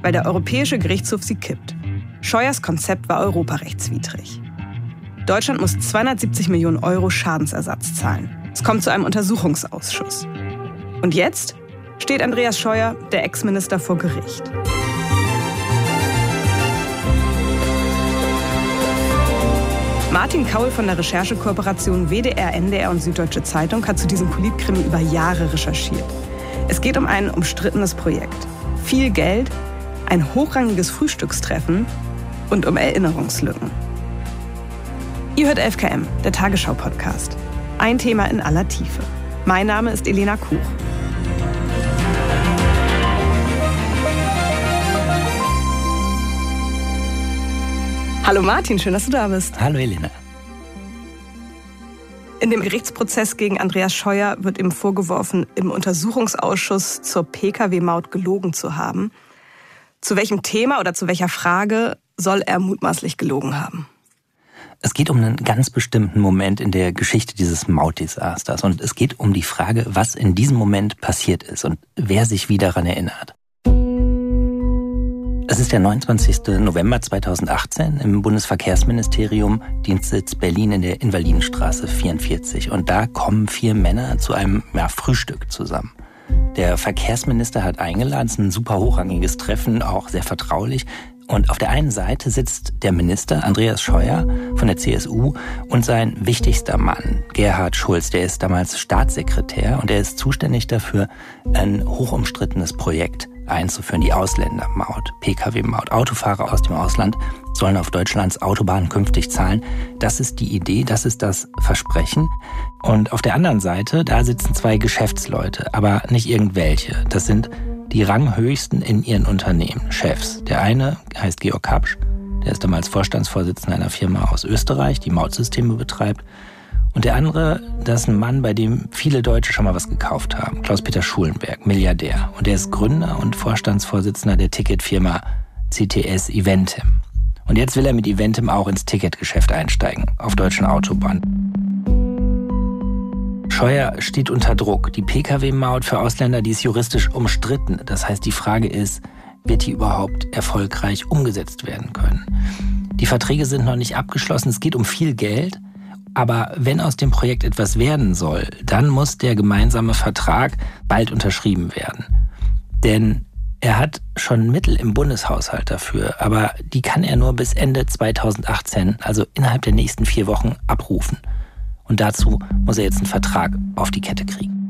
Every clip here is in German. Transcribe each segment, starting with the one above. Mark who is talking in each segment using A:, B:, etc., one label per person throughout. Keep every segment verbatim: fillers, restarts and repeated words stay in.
A: weil der Europäische Gerichtshof sie kippt. Scheuers Konzept war europarechtswidrig. Deutschland muss zweihundertsiebzig Millionen Euro Schadensersatz zahlen. Es kommt zu einem Untersuchungsausschuss. Und jetzt steht Andreas Scheuer, der Ex-Minister, vor Gericht. Martin Kaul von der Recherchekooperation W D R, N D R und Süddeutsche Zeitung hat zu diesem Politkrimi über Jahre recherchiert. Es geht um ein umstrittenes Projekt. Viel Geld, ein hochrangiges Frühstückstreffen und um Erinnerungslücken. Ihr hört elf Kilometer, der Tagesschau-Podcast. Ein Thema in aller Tiefe. Mein Name ist Elena Kuch. Hallo Martin, schön, dass du da bist.
B: Hallo Elena.
A: In dem Gerichtsprozess gegen Andreas Scheuer wird ihm vorgeworfen, im Untersuchungsausschuss zur P K W-Maut gelogen zu haben. Zu welchem Thema oder zu welcher Frage soll er mutmaßlich gelogen haben?
B: Es geht um einen ganz bestimmten Moment in der Geschichte dieses Mautdesasters. Und es geht um die Frage, was in diesem Moment passiert ist und wer sich wie daran erinnert. Es ist der neunundzwanzigster November zweitausendachtzehn im Bundesverkehrsministerium, Dienstsitz Berlin in der Invalidenstraße vierundvierzig. Und da kommen vier Männer zu einem ja, Frühstück zusammen. Der Verkehrsminister hat eingeladen, es ist ein super hochrangiges Treffen, auch sehr vertraulich. Und auf der einen Seite sitzt der Minister Andreas Scheuer von der C S U und sein wichtigster Mann, Gerhard Schulz, der ist damals Staatssekretär und er ist zuständig dafür, ein hochumstrittenes Projekt einzuführen, die Ausländermaut, P K W-Maut. Autofahrer aus dem Ausland sollen auf Deutschlands Autobahnen künftig zahlen. Das ist die Idee, das ist das Versprechen. Und auf der anderen Seite, da sitzen zwei Geschäftsleute, aber nicht irgendwelche. Das sind die Ranghöchsten in ihren Unternehmen, Chefs. Der eine heißt Georg Kapsch, der ist damals Vorstandsvorsitzender einer Firma aus Österreich, die Mautsysteme betreibt. Und der andere, das ist ein Mann, bei dem viele Deutsche schon mal was gekauft haben. Klaus-Peter Schulenberg, Milliardär. Und der ist Gründer und Vorstandsvorsitzender der Ticketfirma C T S Eventim. Und jetzt will er mit Eventim auch ins Ticketgeschäft einsteigen, auf deutschen Autobahnen. Scheuer steht unter Druck. Die P K W-Maut für Ausländer, die ist juristisch umstritten. Das heißt, die Frage ist, wird die überhaupt erfolgreich umgesetzt werden können? Die Verträge sind noch nicht abgeschlossen. Es geht um viel Geld. Aber wenn aus dem Projekt etwas werden soll, dann muss der gemeinsame Vertrag bald unterschrieben werden. Denn er hat schon Mittel im Bundeshaushalt dafür, aber die kann er nur bis Ende zweitausendachtzehn, also innerhalb der nächsten vier Wochen, abrufen. Und dazu muss er jetzt einen Vertrag auf die Kette kriegen.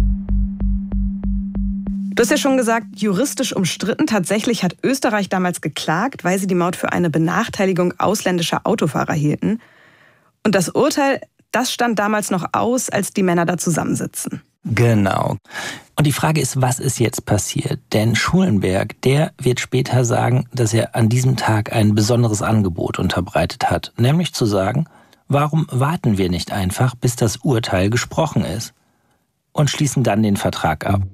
A: Du hast ja schon gesagt, juristisch umstritten. Tatsächlich hat Österreich damals geklagt, weil sie die Maut für eine Benachteiligung ausländischer Autofahrer hielten. Und das Urteil, das stand damals noch aus, als die Männer da zusammensitzen.
B: Genau. Und die Frage ist, was ist jetzt passiert? Denn Schulenberg, der wird später sagen, dass er an diesem Tag ein besonderes Angebot unterbreitet hat. Nämlich zu sagen, warum warten wir nicht einfach, bis das Urteil gesprochen ist? Und schließen dann den Vertrag ab.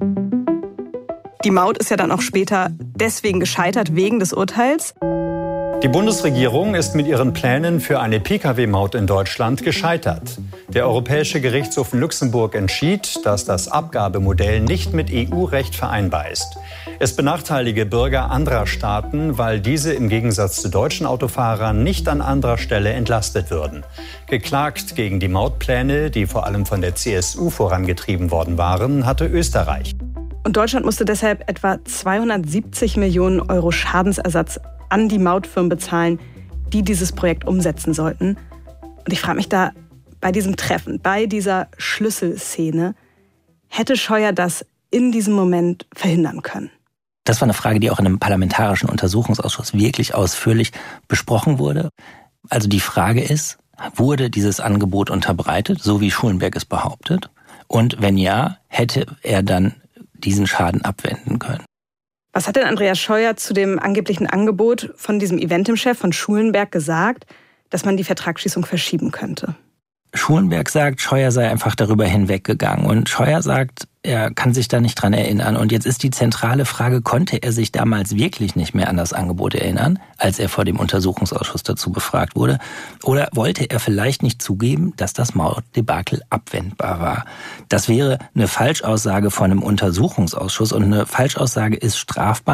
A: Die Maut ist ja dann auch später deswegen gescheitert, wegen des Urteils.
C: Die Bundesregierung ist mit ihren Plänen für eine P K W-Maut in Deutschland gescheitert. Der Europäische Gerichtshof in Luxemburg entschied, dass das Abgabemodell nicht mit E U-Recht vereinbar ist. Es benachteilige Bürger anderer Staaten, weil diese im Gegensatz zu deutschen Autofahrern nicht an anderer Stelle entlastet würden. Geklagt gegen die Mautpläne, die vor allem von der C S U vorangetrieben worden waren, hatte Österreich.
A: Und Deutschland musste deshalb etwa zweihundertsiebzig Millionen Euro Schadensersatz an die Mautfirmen bezahlen, die dieses Projekt umsetzen sollten. Und ich frage mich da, bei diesem Treffen, bei dieser Schlüsselszene, hätte Scheuer das in diesem Moment verhindern können?
B: Das war eine Frage, die auch in einem parlamentarischen Untersuchungsausschuss wirklich ausführlich besprochen wurde. Also die Frage ist, wurde dieses Angebot unterbreitet, so wie Schulenberg es behauptet? Und wenn ja, hätte er dann diesen Schaden abwenden können?
A: Was hat denn Andreas Scheuer zu dem angeblichen Angebot von diesem Eventim-Chef von Schulenberg gesagt, dass man die Vertragsschließung verschieben könnte?
B: Schulenberg sagt, Scheuer sei einfach darüber hinweggegangen. Und Scheuer sagt, er kann sich da nicht dran erinnern. Und jetzt ist die zentrale Frage, konnte er sich damals wirklich nicht mehr an das Angebot erinnern, als er vor dem Untersuchungsausschuss dazu befragt wurde? Oder wollte er vielleicht nicht zugeben, dass das Mautdebakel abwendbar war? Das wäre eine Falschaussage von einem Untersuchungsausschuss. Und eine Falschaussage ist strafbar.